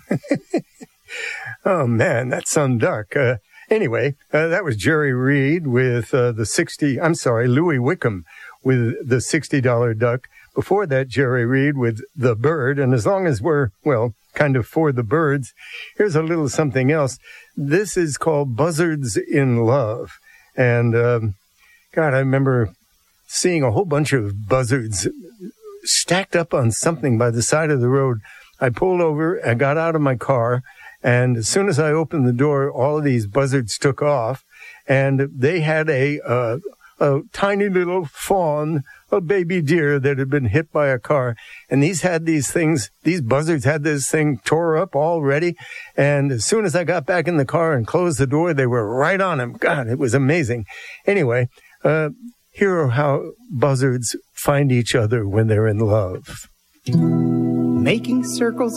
Oh, man, that sounds dark. Anyway, that was Jerry Reed with Louis Wickham with the $60 duck. Before that, Jerry Reed with The Bird. And as long as we're, kind of for the birds, here's a little something else. This is called Buzzards in Love. And, God, I remember seeing a whole bunch of buzzards stacked up on something by the side of the road. I pulled over, I got out of my car, and as soon as I opened the door, all of these buzzards took off, and they had a tiny little fawn, a baby deer that had been hit by a car. And these buzzards had this thing tore up already. And as soon as I got back in the car and closed the door, they were right on him. God, it was amazing. Anyway, here are how buzzards find each other when they're in love. Making circles